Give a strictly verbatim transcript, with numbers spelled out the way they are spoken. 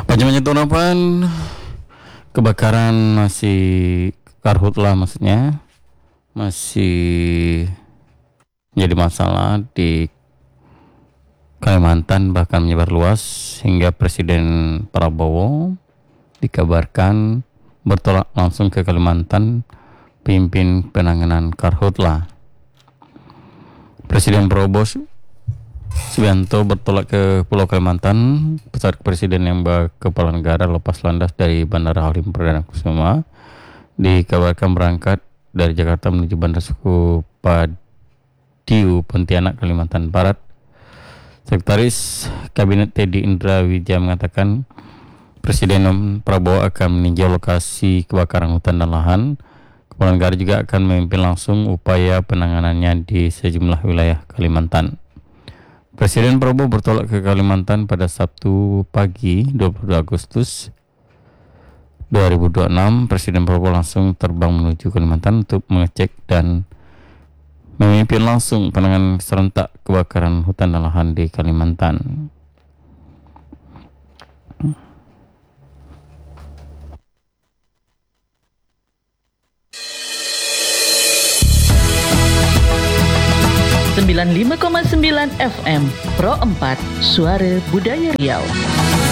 Panjang Tonapan, kebakaran masih karhutlah maksudnya masih jadi masalah di Kalimantan, bahkan menyebar luas hingga Presiden Prabowo dikabarkan bertolak langsung ke Kalimantan pimpin penanganan karhutlah. Presiden Prabowo Subianto bertolak ke Pulau Kalimantan. Pesawat presiden yang bawa kepala negara lepas landas dari Bandara Halim Perdana Kusuma dikabarkan berangkat dari Jakarta menuju Bandara Sukapadiu, Pontianak, Kalimantan Barat. Sekretaris Kabinet Teddy Indra Wijaya mengatakan Presiden Prabowo akan meninjau lokasi kebakaran hutan dan lahan. Kepala negara juga akan memimpin langsung upaya penanganannya di sejumlah wilayah Kalimantan. Presiden Prabowo bertolak ke Kalimantan pada Sabtu pagi dua puluh dua Agustus dua ribu dua puluh enam. Presiden Prabowo langsung terbang menuju Kalimantan untuk mengecek dan memimpin langsung penanganan serentak kebakaran hutan dan lahan di Kalimantan. sembilan puluh lima koma sembilan F M Pro empat Suara Budaya Riau.